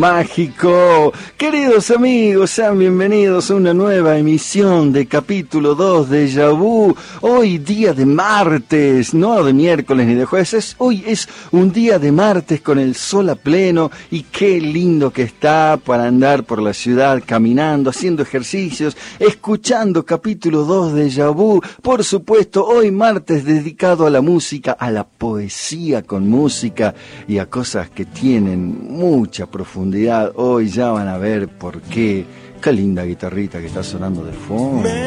mágico. Queridos amigos, sean bienvenidos a una nueva emisión de capítulo 2 de Déjà Vu. Hoy día de martes, no de miércoles ni de jueves, hoy es un día de martes con el sol a pleno y qué lindo que está para andar por la ciudad caminando, haciendo ejercicios, escuchando capítulo 2 de Déjà Vu. Por supuesto, hoy martes dedicado a la música, a la poesía con música y a cosas que tienen mucha profundidad. Hoy ya van a ver por qué. Qué linda guitarrita que está sonando de fondo.